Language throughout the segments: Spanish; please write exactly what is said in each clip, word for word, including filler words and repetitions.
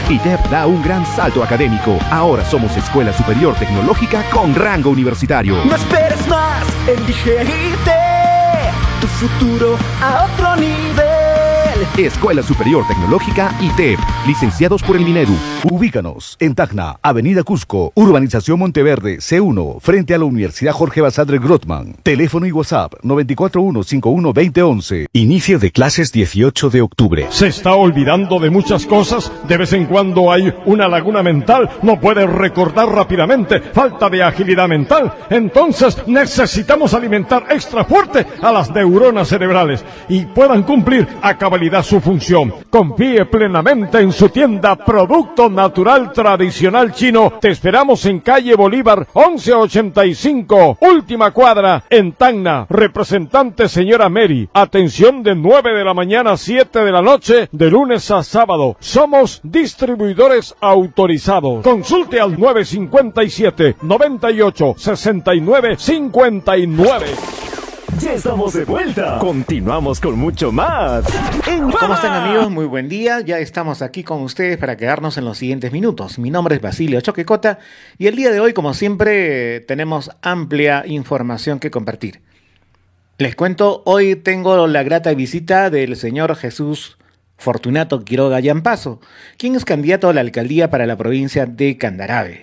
I T E P da un gran salto académico. Ahora somos Escuela Superior Tecnológica con rango universitario. No esperes más, elige I T E, tu futuro a otro nivel. Escuela Superior Tecnológica I T E P, licenciados por el Minedu. Ubícanos en Tacna, Avenida Cusco, Urbanización Monteverde, C uno, frente a la Universidad Jorge Basadre Grothman. Teléfono y WhatsApp nueve cuatro uno cinco uno dos cero once. Inicio de clases dieciocho de octubre. Se está olvidando de muchas cosas. De vez en cuando hay una laguna mental. No puede recordar rápidamente. Falta de agilidad mental. Entonces necesitamos alimentar extra fuerte a las neuronas cerebrales y puedan cumplir a cabalidad su función. Confíe plenamente en su tienda Producto Natural Tradicional Chino. Te esperamos en calle Bolívar once ochenta y cinco, última cuadra, en Tacna. Representante señora Mary. Atención de nueve de la mañana a siete de la noche, de lunes a sábado. Somos distribuidores autorizados. Consulte al nueve cinco siete, noventa y ocho, sesenta y nueve cincuenta y nueve. Ya estamos de vuelta. Continuamos con mucho más. ¿Cómo están, amigos? Muy buen día. Ya estamos aquí con ustedes para quedarnos en los siguientes minutos. Mi nombre es Basilio Choquecota y el día de hoy, como siempre, tenemos amplia información que compartir. Les cuento, hoy tengo la grata visita del señor Jesús Fortunato Quiroga Yampazo, quien es candidato a la alcaldía para la provincia de Candarave.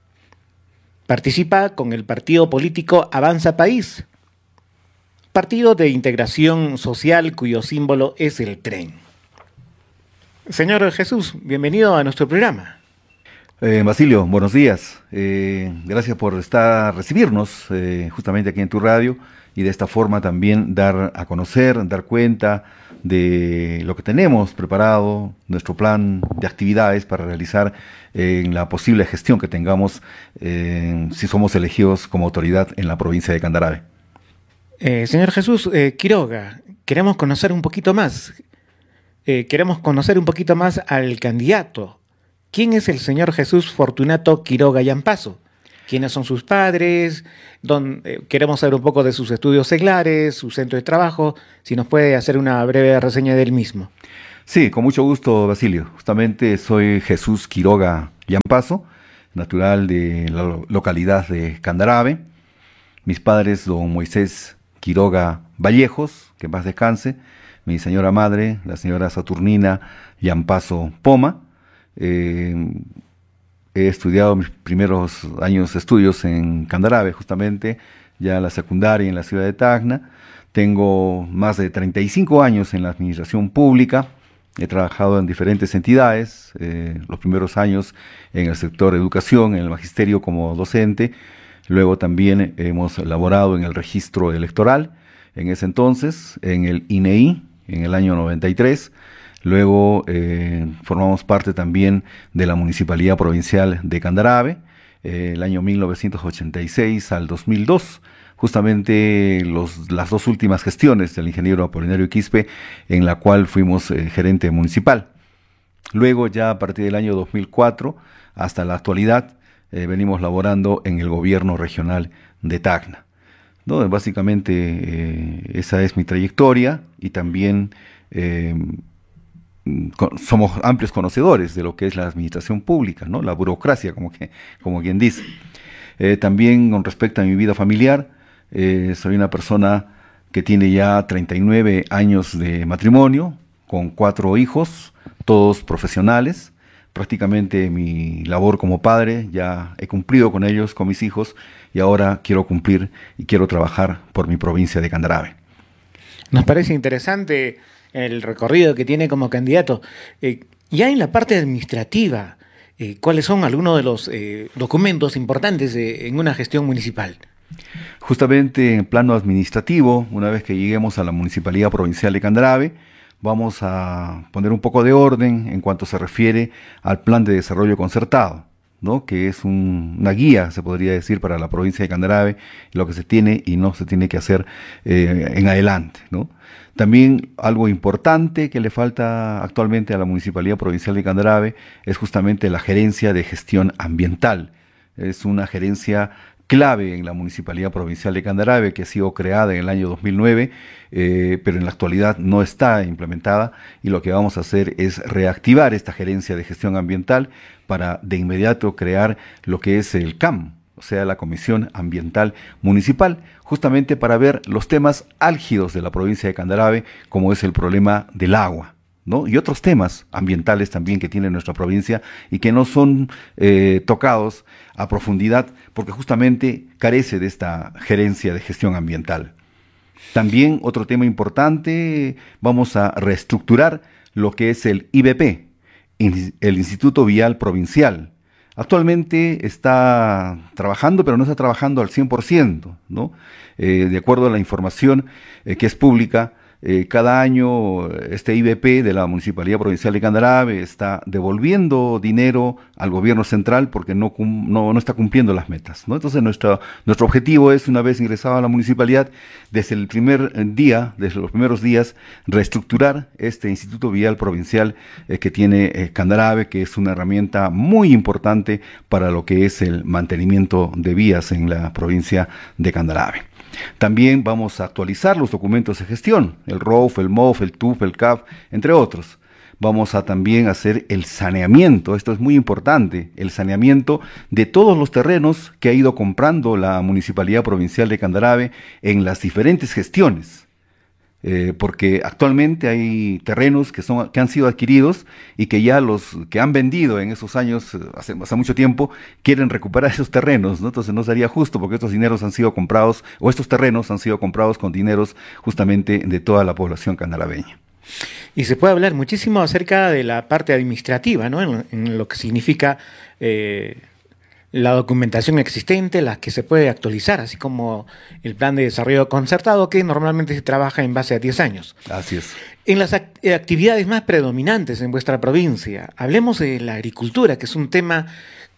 Participa con el partido político Avanza País, partido de integración social cuyo símbolo es el tren. Señor Jesús, bienvenido a nuestro programa. Eh, Basilio, buenos días. Eh, gracias por estar, recibirnos eh, justamente aquí en tu radio y de esta forma también dar a conocer, dar cuenta de lo que tenemos preparado, nuestro plan de actividades para realizar eh, en la posible gestión que tengamos eh, si somos elegidos como autoridad en la provincia de Candarave. Eh, señor Jesús eh, Quiroga, queremos conocer un poquito más. Eh, queremos conocer un poquito más al candidato. ¿Quién es el señor Jesús Fortunato Quiroga Yampazo? ¿Quiénes son sus padres? Don, eh, queremos saber un poco de sus estudios seglares, su centro de trabajo, si nos puede hacer una breve reseña del mismo. Sí, con mucho gusto, Basilio. Justamente soy Jesús Quiroga Yampazo, natural de la localidad de Candarave. Mis padres, don Moisés Quiroga Vallejos, que en paz descanse, mi señora madre, la señora Saturnina Yampazo Poma. Eh, he estudiado mis primeros años de estudios en Candarave, justamente, ya la secundaria en la ciudad de Tacna. Tengo más de treinta y cinco años en la administración pública. He trabajado en diferentes entidades, eh, los primeros años en el sector de educación, en el magisterio como docente. Luego también hemos laborado en el registro electoral, en ese entonces, en el I N E I, en el año noventa y tres. Luego eh, formamos parte también de la Municipalidad Provincial de Candarave, eh, el año mil novecientos ochenta y seis al dos mil dos. Justamente los, las dos últimas gestiones del ingeniero Apolinario Quispe, en la cual fuimos eh, gerente municipal. Luego, ya a partir del año dos mil cuatro hasta la actualidad, Eh, venimos laborando en el gobierno regional de Tacna, ¿no? Básicamente eh, esa es mi trayectoria y también eh, con, somos amplios conocedores de lo que es la administración pública, ¿no? La burocracia, como, que, como quien dice. Eh, también con respecto a mi vida familiar, eh, soy una persona que tiene ya treinta y nueve años de matrimonio, con cuatro hijos, todos profesionales. Prácticamente mi labor como padre ya he cumplido con ellos, con mis hijos, y ahora quiero cumplir y quiero trabajar por mi provincia de Candarave. Nos parece interesante el recorrido que tiene como candidato. Eh, ya en la parte administrativa, eh, ¿cuáles son algunos de los eh, documentos importantes eh, en una gestión municipal? Justamente en plano administrativo, una vez que lleguemos a la Municipalidad Provincial de Candarave, vamos a poner un poco de orden en cuanto se refiere al plan de desarrollo concertado, ¿no? Que es un, una guía, se podría decir, para la provincia de Candarave, lo que se tiene y no se tiene que hacer eh, en adelante, ¿no? También algo importante que le falta actualmente a la Municipalidad Provincial de Candarave es justamente la gerencia de gestión ambiental. Es una gerencia clave en la Municipalidad Provincial de Candarave, que ha sido creada en el año dos mil nueve, eh, pero en la actualidad no está implementada, y lo que vamos a hacer es reactivar esta gerencia de gestión ambiental para de inmediato crear lo que es el C A M, o sea, la Comisión Ambiental Municipal, justamente para ver los temas álgidos de la provincia de Candarave, como es el problema del agua, ¿no? Y otros temas ambientales también que tiene nuestra provincia y que no son eh, tocados a profundidad porque justamente carece de esta gerencia de gestión ambiental. También otro tema importante, vamos a reestructurar lo que es el I B P, el Instituto Vial Provincial. Actualmente está trabajando, pero no está trabajando al cien por ciento, ¿no? Eh, de acuerdo a la información eh, que es pública, Eh, cada año este I B P de la Municipalidad Provincial de Candarave está devolviendo dinero al gobierno central porque no, no, no está cumpliendo las metas, ¿no? Entonces nuestro, nuestro objetivo es, una vez ingresado a la municipalidad, desde el primer día, desde los primeros días, reestructurar este Instituto Vial Provincial eh, que tiene eh, Candarave, que es una herramienta muy importante para lo que es el mantenimiento de vías en la provincia de Candarave. También vamos a actualizar los documentos de gestión, el R O F, el M O F, el T U F, el C A F, entre otros. Vamos a también hacer el saneamiento, esto es muy importante, el saneamiento de todos los terrenos que ha ido comprando la Municipalidad Provincial de Candarave en las diferentes gestiones. Eh, porque actualmente hay terrenos que, son, que han sido adquiridos y que ya los que han vendido en esos años, hace, hace mucho tiempo, quieren recuperar esos terrenos, ¿no? Entonces no sería justo porque estos dineros han sido comprados, o estos terrenos han sido comprados con dineros justamente de toda la población candaraveña. Y se puede hablar muchísimo acerca de la parte administrativa, ¿no? En, en lo que significa eh, la documentación existente, la que se puede actualizar, así como el plan de desarrollo concertado, que normalmente se trabaja en base a diez años. Así es. En las act actividades más predominantes en vuestra provincia, hablemos de la agricultura, que es un tema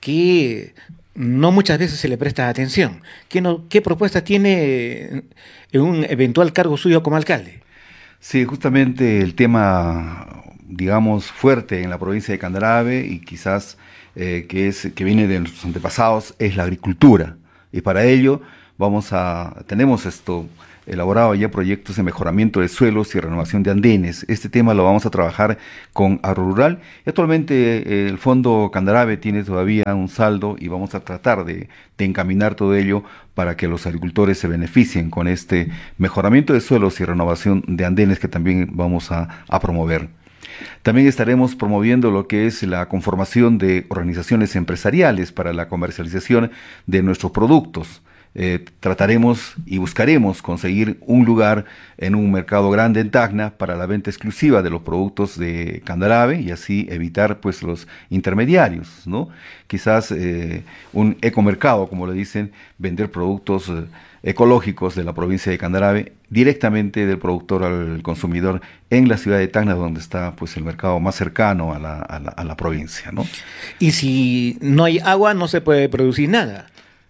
que no muchas veces se le presta atención. ¿Qué, no, qué propuestas tiene en un eventual cargo suyo como alcalde? Sí, justamente el tema, digamos, fuerte en la provincia de Candarave y quizás eh, que, es, que viene de nuestros antepasados es la agricultura. Y para ello vamos a, tenemos esto elaborado ya proyectos de mejoramiento de suelos y renovación de andenes. Este tema lo vamos a trabajar con Agrorural. Y actualmente eh, el Fondo Candarave tiene todavía un saldo y vamos a tratar de, de encaminar todo ello para que los agricultores se beneficien con este mejoramiento de suelos y renovación de andenes que también vamos a, a promover. También estaremos promoviendo lo que es la conformación de organizaciones empresariales para la comercialización de nuestros productos. Eh, trataremos y buscaremos conseguir un lugar en un mercado grande en Tacna para la venta exclusiva de los productos de Candarave y así evitar pues los intermediarios, ¿no? Quizás eh, un ecomercado, como le dicen, vender productos eh, ecológicos de la provincia de Candarave directamente del productor al consumidor en la ciudad de Tacna, donde está pues el mercado más cercano a la, a la, a la provincia, ¿no? Y si no hay agua, no se puede producir nada.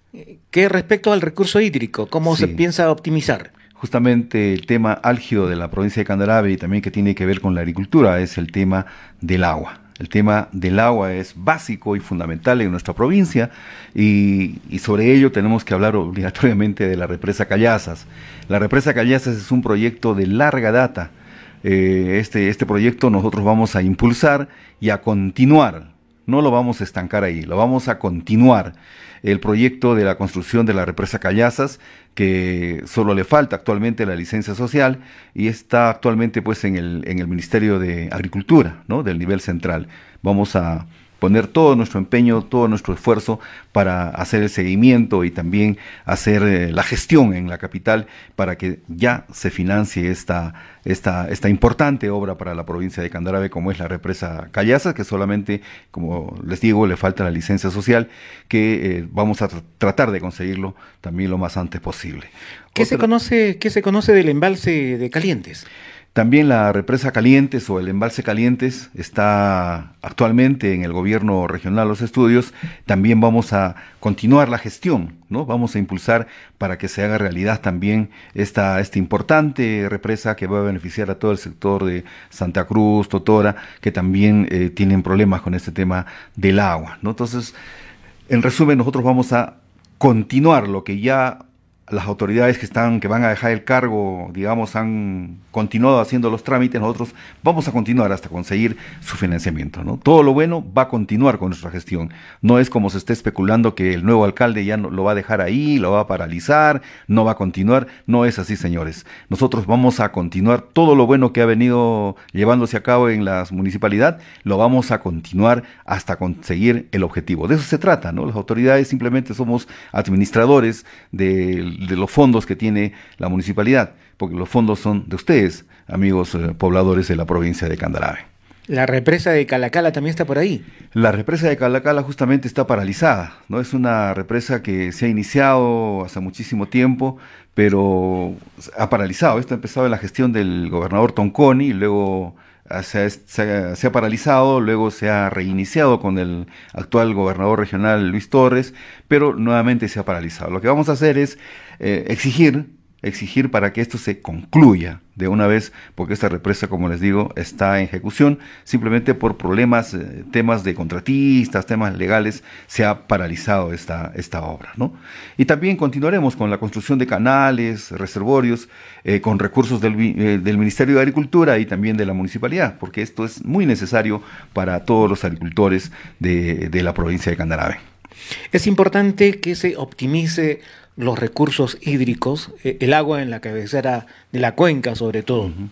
¿Qué respecto al recurso hídrico? ¿Cómo Sí. se piensa optimizar? Justamente el tema álgido de la provincia de Candarave y también que tiene que ver con la agricultura es el tema del agua. El tema del agua es básico y fundamental en nuestra provincia y, y sobre ello tenemos que hablar obligatoriamente de la represa Callazas. La represa Callazas es un proyecto de larga data. Eh, este, este proyecto nosotros vamos a impulsar y a continuar. No lo vamos a estancar ahí, lo vamos a continuar. El proyecto de la construcción de la represa Callazas, que solo le falta actualmente la licencia social y está actualmente pues en el, en el Ministerio de Agricultura, ¿no? Del nivel central. Vamos a poner todo nuestro empeño, todo nuestro esfuerzo para hacer el seguimiento y también hacer eh, la gestión en la capital para que ya se financie esta, esta, esta importante obra para la provincia de Candarave como es la represa Callazas, que solamente, como les digo, le falta la licencia social, que eh, vamos a tr tratar de conseguirlo también lo más antes posible. ¿Qué, Otra... se conoce, ¿Qué se conoce del embalse de Calientes? También la represa Calientes o el embalse Calientes está actualmente en el gobierno regional Los Estudios. También vamos a continuar la gestión, ¿no? Vamos a impulsar para que se haga realidad también esta, esta importante represa que va a beneficiar a todo el sector de Santa Cruz, Totora, que también eh, tienen problemas con este tema del agua, ¿no? Entonces, en resumen, nosotros vamos a continuar lo que ya las autoridades que están, que van a dejar el cargo, digamos, han continuado haciendo los trámites. Nosotros vamos a continuar hasta conseguir su financiamiento, ¿no? Todo lo bueno va a continuar con nuestra gestión. No es como se esté especulando que el nuevo alcalde ya no, lo va a dejar ahí, lo va a paralizar, no va a continuar. No es así, señores. Nosotros vamos a continuar todo lo bueno que ha venido llevándose a cabo en la municipalidad, lo vamos a continuar hasta conseguir el objetivo. De eso se trata, ¿no? Las autoridades simplemente somos administradores de de los fondos que tiene la municipalidad, porque los fondos son de ustedes, amigos eh, pobladores de la provincia de Candarave. La represa de Calacala también está por ahí. La represa de Calacala justamente está paralizada, ¿no? Es una represa que se ha iniciado hace muchísimo tiempo, pero ha paralizado. Esto ha empezado en la gestión del gobernador Tonconi, y luego Se ha, se, ha, se ha paralizado, luego se ha reiniciado con el actual gobernador regional Luis Torres, pero nuevamente se ha paralizado. Lo que vamos a hacer es eh, exigir, exigir para que esto se concluya de una vez, porque esta represa, como les digo, está en ejecución, simplemente por problemas, eh, temas de contratistas, temas legales, se ha paralizado esta, esta obra, ¿no? Y también continuaremos con la construcción de canales, reservorios, eh, con recursos del, eh, del Ministerio de Agricultura y también de la municipalidad, porque esto es muy necesario para todos los agricultores de, de la provincia de Candarave. Es importante que se optimice los recursos hídricos, eh, el agua en la cabecera de la cuenca sobre todo. Uh-huh.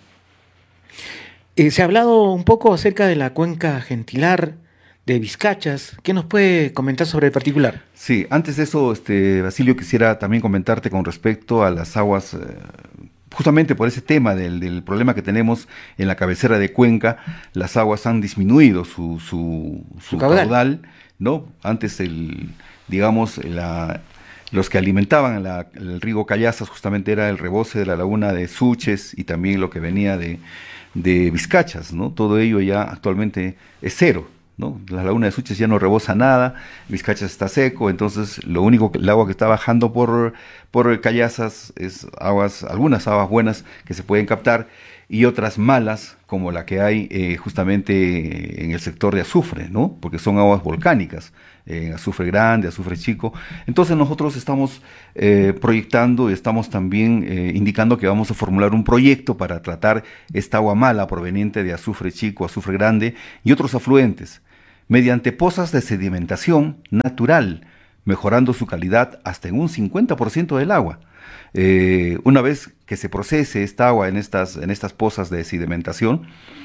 eh, se ha hablado un poco acerca de la cuenca Gentilar de Vizcachas. ¿Qué nos puede comentar sobre el particular? Sí, antes de eso, este, Basilio, quisiera también comentarte con respecto a las aguas, eh, justamente por ese tema del, del problema que tenemos en la cabecera de Cuenca. Las aguas han disminuido su, su, su, su caudal. caudal, ¿no? Antes el, digamos, la... los que alimentaban la, el río Callazas justamente era el rebose de la laguna de Suches y también lo que venía de, de Vizcachas, ¿no? Todo ello ya actualmente es cero, ¿no? La laguna de Suches ya no rebosa nada, Vizcachas está seco, entonces lo único que el agua que está bajando por, por Callazas es aguas, algunas aguas buenas que se pueden captar y otras malas, como la que hay eh, justamente en el sector de Azufre, ¿no? Porque son aguas volcánicas, eh, azufre grande, azufre chico. Entonces nosotros estamos eh, proyectando y estamos también eh, indicando que vamos a formular un proyecto para tratar esta agua mala proveniente de azufre chico, azufre grande y otros afluentes, mediante pozas de sedimentación natural, mejorando su calidad hasta en un cincuenta por ciento del agua. Eh, una vez que se procese esta agua en estas, en estas pozas de sedimentación,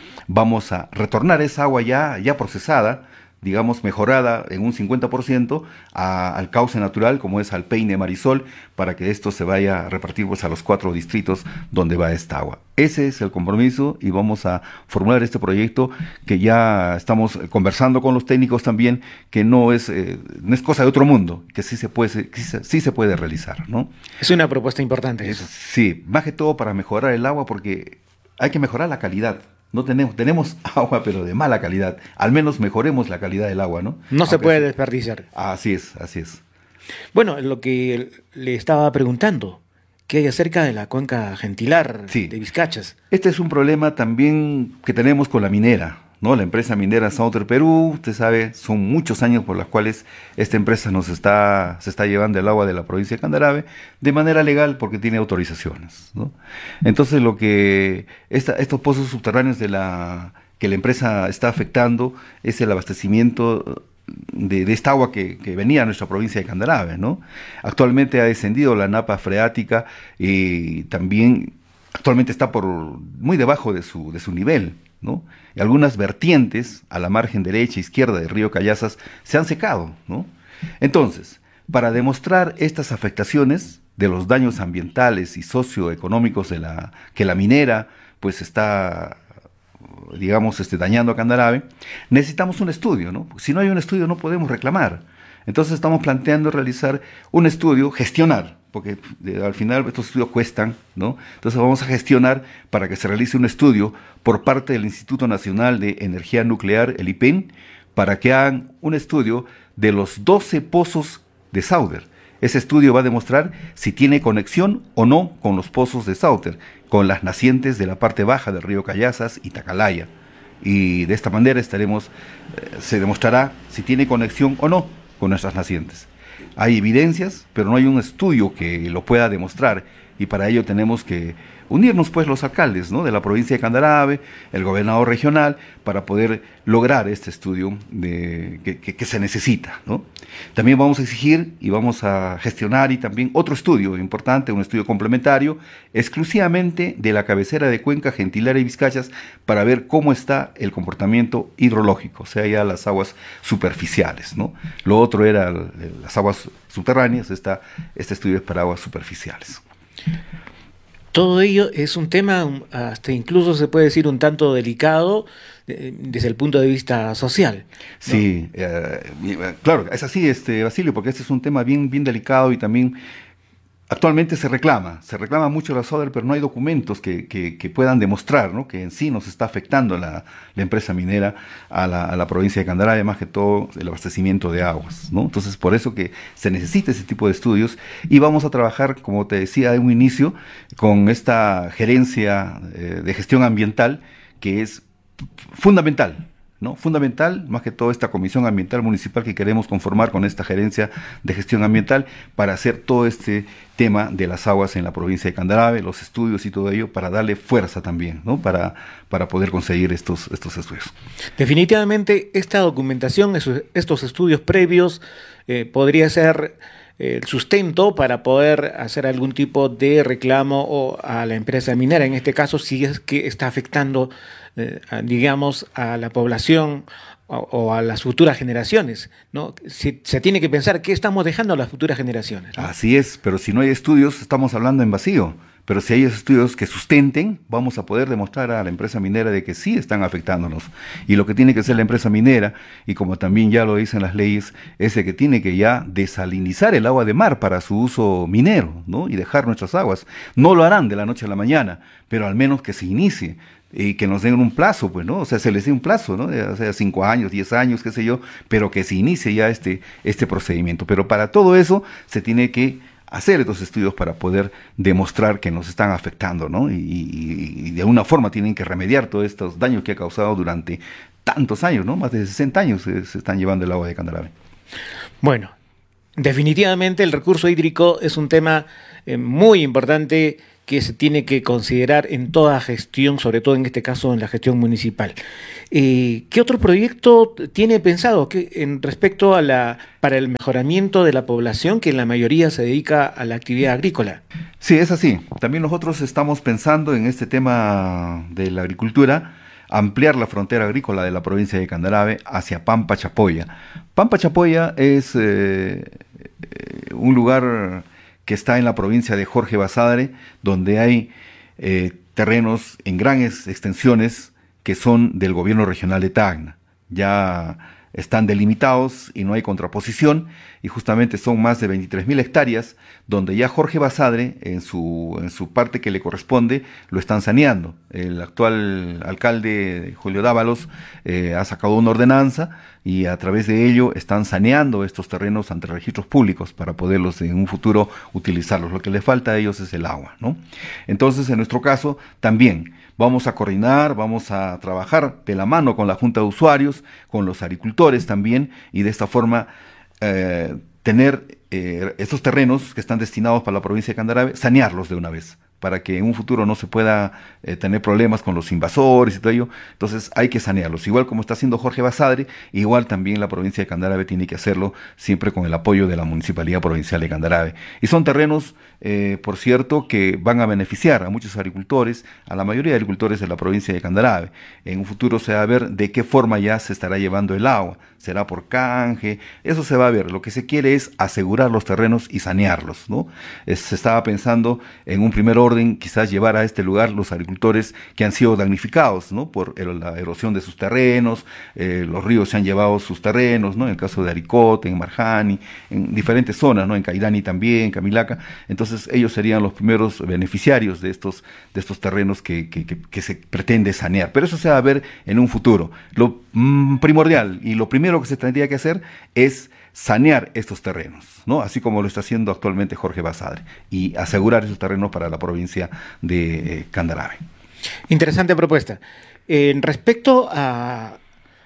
vamos a retornar esa agua ya, ya procesada, digamos mejorada en un cincuenta por ciento a, al cauce natural, como es al Peine Marisol, para que esto se vaya a repartir pues, a los cuatro distritos donde va esta agua. Ese es el compromiso y vamos a formular este proyecto que ya estamos conversando con los técnicos también, que no es, eh, no es cosa de otro mundo, que sí se puede, sí se, sí se puede realizar, ¿no? Es una propuesta importante eso. Sí, más que todo para mejorar el agua, porque hay que mejorar la calidad. No tenemos, tenemos agua, pero de mala calidad. Al menos mejoremos la calidad del agua, ¿no? No se Aunque puede sí. desperdiciar. Así es, así es. Bueno, lo que le estaba preguntando, ¿qué hay acerca de la cuenca Gentilar sí. de Vizcachas? Este es un problema también que tenemos con la minera, ¿no? La empresa minera Sauter Perú, usted sabe, son muchos años por los cuales esta empresa nos está, se está llevando el agua de la provincia de Candarave de manera legal porque tiene autorizaciones, ¿no? Entonces lo que esta, estos pozos subterráneos de la que la empresa está afectando es el abastecimiento de, de esta agua que, que venía a nuestra provincia de Candarave, ¿no? Actualmente ha descendido la napa freática y también actualmente está por muy debajo de su, de su nivel, ¿no? Y algunas vertientes a la margen derecha e izquierda del río Callazas se han secado, ¿no? Entonces, para demostrar estas afectaciones de los daños ambientales y socioeconómicos de la que la minera pues está, digamos, este, dañando a Candarave, necesitamos un estudio, ¿no? Si no hay un estudio no podemos reclamar. Entonces estamos planteando realizar un estudio, gestionar, porque de, al final estos estudios cuestan, ¿no? Entonces vamos a gestionar para que se realice un estudio por parte del Instituto Nacional de Energía Nuclear, el I P E N, para que hagan un estudio de los doce pozos de Sauter. Ese estudio va a demostrar si tiene conexión o no con los pozos de Sauter, con las nacientes de la parte baja del río Callazas y Tacalaya. Y de esta manera estaremos, eh, se demostrará si tiene conexión o no con nuestras nacientes. hay evidencias, pero no hay un estudio que lo pueda demostrar, y para ello tenemos que unirnos pues los alcaldes, ¿no?, de la provincia de Candarave, el gobernador regional, para poder lograr este estudio de, que, que, que se necesita, ¿no? También vamos a exigir y vamos a gestionar y también otro estudio importante, un estudio complementario, exclusivamente de la cabecera de Cuenca, Gentilara y Vizcachas, para ver cómo está el comportamiento hidrológico, o sea, ya las aguas superficiales, ¿no? Lo otro era el, las aguas subterráneas, está, este estudio es para aguas superficiales. Todo ello es un tema, hasta incluso se puede decir un tanto delicado eh, desde el punto de vista social, ¿no? Sí, eh, claro, es así, este, Basilio, porque este es un tema bien, bien delicado y también actualmente se reclama, se reclama mucho la SODER, pero no hay documentos que, que, que puedan demostrar, ¿no?, que en sí nos está afectando la, la empresa minera a la, a la provincia de Candarave, más que todo el abastecimiento de aguas, ¿no? Entonces, por eso que se necesita ese tipo de estudios, y vamos a trabajar, como te decía de un inicio, con esta gerencia eh, de gestión ambiental, que es fundamental, ¿no? Fundamental, más que todo esta comisión ambiental municipal que queremos conformar con esta gerencia de gestión ambiental para hacer todo este tema de las aguas en la provincia de Candarave, los estudios y todo ello, para darle fuerza también, ¿no?, para, para poder conseguir estos, estos estudios. Definitivamente esta documentación, esos, estos estudios previos, eh, podría ser el sustento para poder hacer algún tipo de reclamo o a la empresa minera, en este caso, si es que está afectando, eh, a, digamos, a la población o, o a las futuras generaciones, ¿no? Si, se tiene que pensar qué estamos dejando a las futuras generaciones, ¿no? Así es, pero si no hay estudios, estamos hablando en vacío. Pero si hay estudios que sustenten, vamos a poder demostrar a la empresa minera de que sí están afectándonos. Y lo que tiene que hacer la empresa minera, y como también ya lo dicen las leyes, es de que tiene que ya desalinizar el agua de mar para su uso minero, ¿no?, y dejar nuestras aguas. No lo harán de la noche a la mañana, pero al menos que se inicie y que nos den un plazo, pues, ¿no? O sea, se les dé un plazo, ¿no? O sea, cinco años, diez años, qué sé yo, pero que se inicie ya este, este procedimiento. Pero para todo eso se tiene que hacer estos estudios para poder demostrar que nos están afectando, ¿no? Y, y, y de alguna forma tienen que remediar todos estos daños que ha causado durante tantos años, ¿no? Más de sesenta años se, se están llevando el agua de Candarave. Bueno, definitivamente el recurso hídrico es un tema eh, muy importante que se tiene que considerar en toda gestión, sobre todo en este caso en la gestión municipal. Eh, ¿Qué otro proyecto tiene pensado que, en respecto a la para el mejoramiento de la población, que en la mayoría se dedica a la actividad agrícola? Sí, es así. También nosotros estamos pensando en este tema de la agricultura, ampliar la frontera agrícola de la provincia de Candarave hacia Pampa Chapoya. Pampa Chapoya es eh, eh, un lugar que está en la provincia de Jorge Basadre, donde hay eh, terrenos en grandes extensiones que son del gobierno regional de Tacna. Ya están delimitados y no hay contraposición, y justamente son más de veintitrés mil hectáreas, donde ya Jorge Basadre, en su, en su parte que le corresponde, lo están saneando. El actual alcalde, Julio Dávalos, eh, ha sacado una ordenanza, y a través de ello están saneando estos terrenos ante registros públicos para poderlos en un futuro utilizarlos. Lo que les falta a ellos es el agua, ¿no? Entonces, en nuestro caso, también vamos a coordinar, vamos a trabajar de la mano con la Junta de Usuarios, con los agricultores también, y de esta forma eh, tener eh, estos terrenos que están destinados para la provincia de Candarave, sanearlos de una vez, para que en un futuro no se pueda eh, tener problemas con los invasores y todo ello. Entonces hay que sanearlos, igual como está haciendo Jorge Basadre, igual también la provincia de Candarave tiene que hacerlo, siempre con el apoyo de la Municipalidad Provincial de Candarave. Y son terrenos, eh, por cierto, que van a beneficiar a muchos agricultores, a la mayoría de agricultores de la provincia de Candarave. En un futuro se va a ver de qué forma ya se estará llevando el agua, será por canje, eso se va a ver. Lo que se quiere es asegurar los terrenos y sanearlos, ¿no? Es, se estaba pensando en un primer orden quizás llevar a este lugar los agricultores que han sido damnificados, ¿no?, por el, la erosión de sus terrenos, eh, los ríos se han llevado sus terrenos, ¿no?, en el caso de Aricote, en Marjani, en diferentes zonas, ¿no?, en Cairani también, en Camilaca. Entonces ellos serían los primeros beneficiarios de estos, de estos terrenos que, que, que, que se pretende sanear, pero eso se va a ver en un futuro. Lo mm, primordial y lo primero que se tendría que hacer es sanear estos terrenos, ¿no?, así como lo está haciendo actualmente Jorge Basadre, y asegurar esos terrenos para la provincia de eh, Candarave. Interesante propuesta. En respecto a,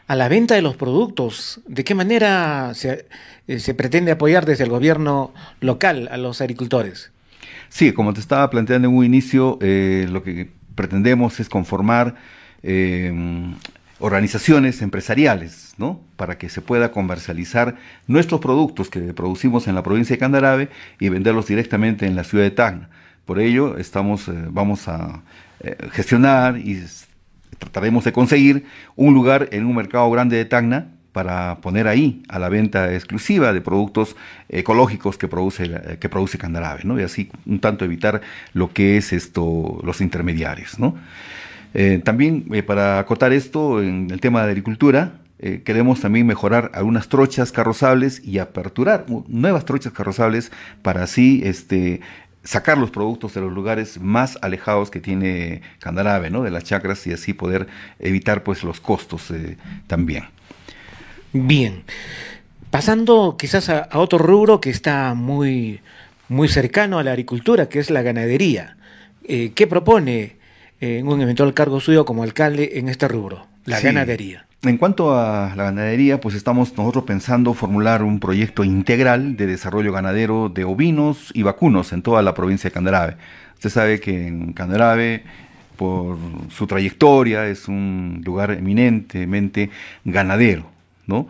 a la venta de los productos. ¿De qué manera se, eh, se pretende apoyar desde el gobierno local a los agricultores? Sí, como te estaba planteando en un inicio, eh, lo que pretendemos es conformar eh, organizaciones empresariales, ¿no? Para que se pueda comercializar nuestros productos que producimos en la provincia de Candarave y venderlos directamente en la ciudad de Tacna. Por ello, estamos, eh, vamos a eh, gestionar y trataremos de conseguir un lugar en un mercado grande de Tacna para poner ahí a la venta exclusiva de productos ecológicos que produce, que produce Candarave, ¿no? Y así un tanto evitar lo que es esto, los intermediarios, ¿no? Eh, también eh, para acotar esto en el tema de agricultura, eh, queremos también mejorar algunas trochas carrozables y aperturar nuevas trochas carrozables para así este, sacar los productos de los lugares más alejados que tiene Candarave, ¿no? De las chacras, y así poder evitar pues los costos eh, también. Bien, pasando quizás a, a otro rubro que está muy, muy cercano a la agricultura, que es la ganadería. Eh, ¿Qué propone eh, en un eventual cargo suyo como alcalde en este rubro, la Sí. ganadería? En cuanto a la ganadería, pues estamos nosotros pensando formular un proyecto integral de desarrollo ganadero de ovinos y vacunos en toda la provincia de Candarave. Usted sabe que en Candarave, por su trayectoria, es un lugar eminentemente ganadero, ¿no?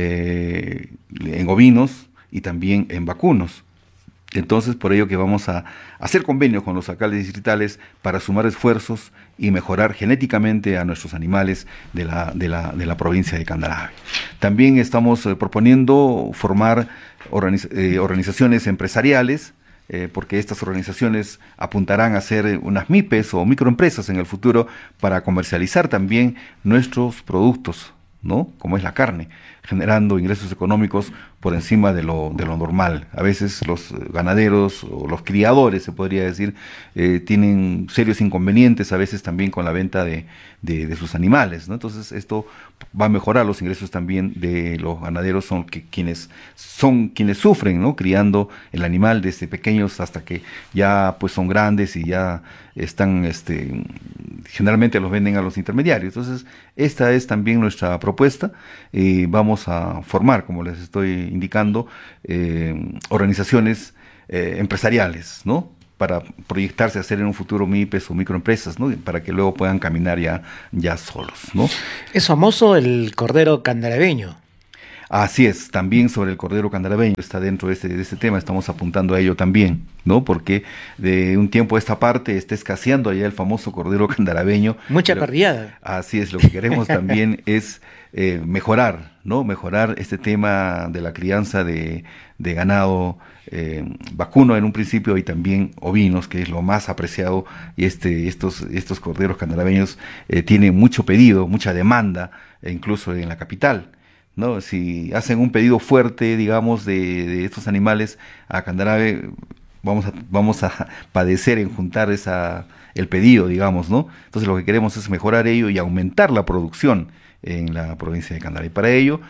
Eh, en ovinos y también en vacunos. Entonces, por ello que vamos a hacer convenios con los alcaldes distritales para sumar esfuerzos y mejorar genéticamente a nuestros animales de la, de la, de la provincia de Candarave. También estamos eh, proponiendo formar organiz eh, organizaciones empresariales, eh, porque estas organizaciones apuntarán a ser unas MIPES o microempresas en el futuro para comercializar también nuestros productos, ¿no? Como es la carne, generando ingresos económicos por encima de lo, de lo normal. A veces los ganaderos o los criadores, se podría decir, eh, tienen serios inconvenientes a veces también con la venta de, de, de sus animales, ¿no? Entonces esto va a mejorar los ingresos también de los ganaderos, son que, quienes son quienes sufren, ¿no? Criando el animal desde pequeños hasta que ya pues son grandes y ya están, este, generalmente los venden a los intermediarios. Entonces esta es también nuestra propuesta. Eh, vamos a formar, como les estoy indicando, eh, organizaciones eh, empresariales, ¿no? Para proyectarse a hacer en un futuro MIPES o microempresas, ¿no? Para que luego puedan caminar ya, ya solos, ¿no? Es famoso el cordero candaraveño. Así es, también sobre el cordero candaraveño está dentro de este, de este tema, estamos apuntando a ello también, ¿no? Porque de un tiempo a esta parte está escaseando allá el famoso cordero candaraveño. Mucha Pero, parrillada. así es, lo que queremos también es eh, mejorar, ¿no? Mejorar este tema de la crianza de, de ganado eh, vacuno en un principio y también ovinos, que es lo más apreciado, y este, estos, estos corderos candaraveños eh, tienen mucho pedido, mucha demanda, e incluso en la capital, ¿no? Si hacen un pedido fuerte, digamos, de, de estos animales a Candarave, vamos a, vamos a padecer en juntar esa, el pedido, digamos, ¿no? Entonces lo que queremos es mejorar ello y aumentar la producción en la provincia de Candarave. Para ello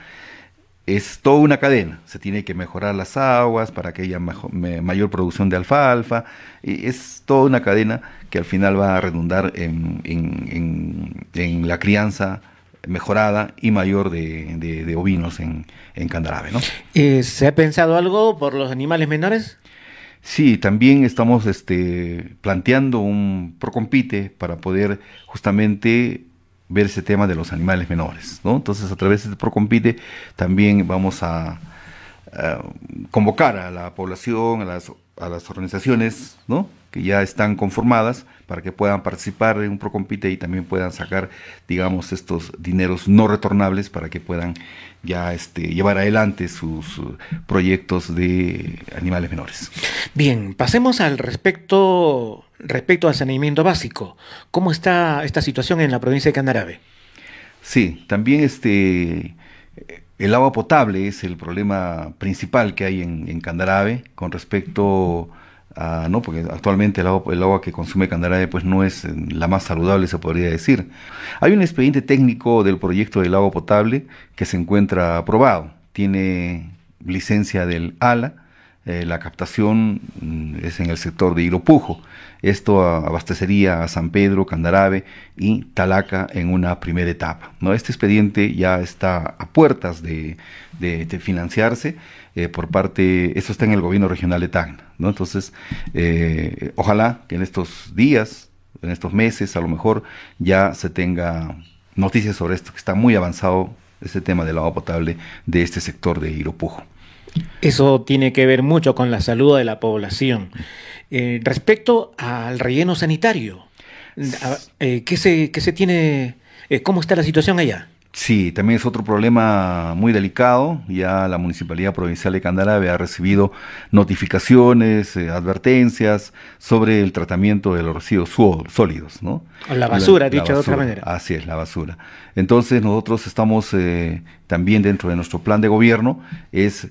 es toda una cadena, se tiene que mejorar las aguas para que haya mejor, me, mayor producción de alfalfa, y es toda una cadena que al final va a redundar en, en, en, en la crianza mejorada y mayor de, de, de ovinos en, en Candarave, ¿no? Eh, ¿Se ha pensado algo por los animales menores? Sí, también estamos este, planteando un procompite para poder justamente ver ese tema de los animales menores, ¿no? Entonces, a través de este procompite también vamos a, a convocar a la población, a las, a las organizaciones, ¿no? Que ya están conformadas para que puedan participar en un procompite y también puedan sacar, digamos, estos dineros no retornables para que puedan ya este, llevar adelante sus uh, proyectos de animales menores. Bien, pasemos al respecto, respecto al saneamiento básico. ¿Cómo está esta situación en la provincia de Candarave? Sí, también este, el agua potable es el problema principal que hay en, en Candarave con respecto a, ¿no? Porque actualmente el agua, el agua que consume Candarave pues no es la más saludable, se podría decir. Hay un expediente técnico del proyecto del agua potable que se encuentra aprobado, tiene licencia del ALA, eh, la captación mm, es en el sector de Iropujo. Esto a- abastecería a San Pedro, Candarave y Talaca en una primera etapa, ¿no? Este expediente ya está a puertas de, de- de financiarse eh, por parte, eso está en el gobierno regional de Tacna, ¿no? Entonces, eh, ojalá que en estos días, en estos meses, a lo mejor ya se tenga noticias sobre esto, que está muy avanzado este tema del agua potable de este sector de Iropujo. Eso tiene que ver mucho con la salud de la población. Eh, respecto al relleno sanitario, a- eh, ¿qué se, qué se tiene, eh, cómo está la situación allá? Sí, también es otro problema muy delicado. Ya la Municipalidad Provincial de Candarave ha recibido notificaciones, eh, advertencias sobre el tratamiento de los residuos suo- sólidos, ¿no? O la basura, La- la dicho de otra basura, manera. Así es, la basura. Entonces nosotros estamos eh, también dentro de nuestro plan de gobierno, es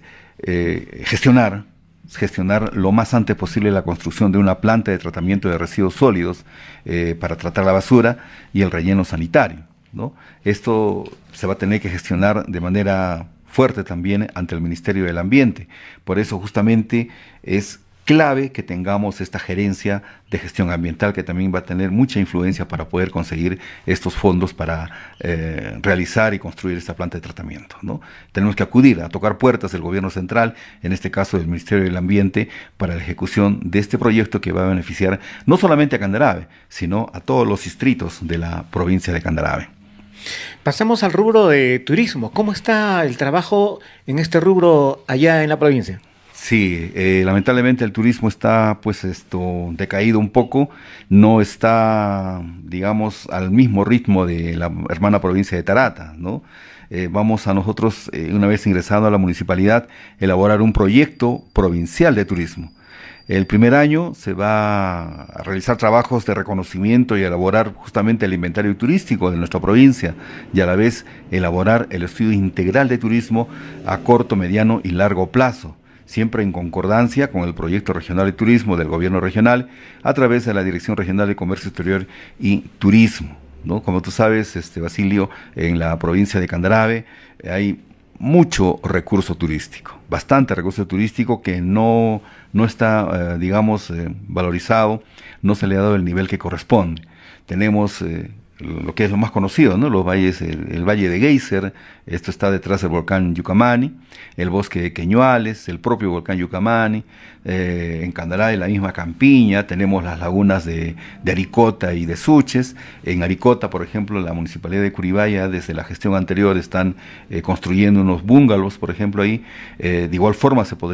eh, gestionar gestionar lo más antes posible la construcción de una planta de tratamiento de residuos sólidos eh, para tratar la basura y el relleno sanitario, ¿no? Esto se va a tener que gestionar de manera fuerte también ante el Ministerio del Ambiente. Por eso justamente es clave que tengamos esta gerencia de gestión ambiental que también va a tener mucha influencia para poder conseguir estos fondos para eh, realizar y construir esta planta de tratamiento, ¿no? Tenemos que acudir a tocar puertas del gobierno central, en este caso del Ministerio del Ambiente, para la ejecución de este proyecto que va a beneficiar no solamente a Candarave, sino a todos los distritos de la provincia de Candarave. Pasamos al rubro de turismo. ¿Cómo está el trabajo en este rubro allá en la provincia? Sí, eh, lamentablemente el turismo está pues esto decaído un poco, no está, digamos, al mismo ritmo de la hermana provincia de Tarata, ¿no? Eh, vamos a nosotros, eh, una vez ingresado a la municipalidad, elaborar un proyecto provincial de turismo. El primer año se va a realizar trabajos de reconocimiento y elaborar justamente el inventario turístico de nuestra provincia y a la vez elaborar el estudio integral de turismo a corto, mediano y largo plazo, siempre en concordancia con el proyecto regional de turismo del gobierno regional a través de la Dirección Regional de Comercio Exterior y Turismo, ¿no? Como tú sabes, este Basilio, en la provincia de Candarave eh, hay mucho recurso turístico, bastante recurso turístico que no, no está, eh, digamos, eh, valorizado, no se le ha dado el nivel que corresponde. Tenemos eh, lo que es lo más conocido, ¿no? Los valles, el, el valle de Geyser, esto está detrás del volcán Yucamani, el bosque de Queñuales, el propio volcán Yucamani, eh, en Candarave la misma Campiña, tenemos las lagunas de, de Aricota y de Suches. En Aricota, por ejemplo, la municipalidad de Curibaya, desde la gestión anterior, están eh, construyendo unos bungalows, por ejemplo, ahí. Eh, de igual forma se podría